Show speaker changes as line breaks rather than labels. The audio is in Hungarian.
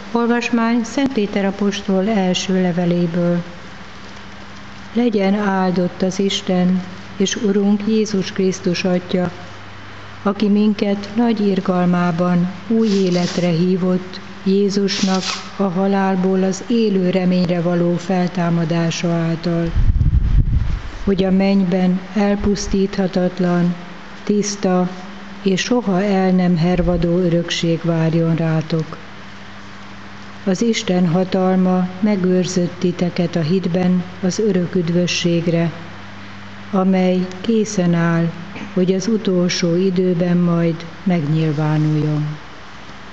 Olvasmány Szent Péter apostol első leveléből. Legyen áldott az Isten és Urunk Jézus Krisztus Atya, aki minket nagy irgalmában új életre hívott Jézusnak a halálból az élő reményre való feltámadása által, hogy a mennyben elpusztíthatatlan, tiszta és soha el nem hervadó örökség várjon rátok. Az Isten hatalma megőrzött titeket a hitben az örök üdvösségre, amely készen áll, hogy az utolsó időben majd megnyilvánuljon.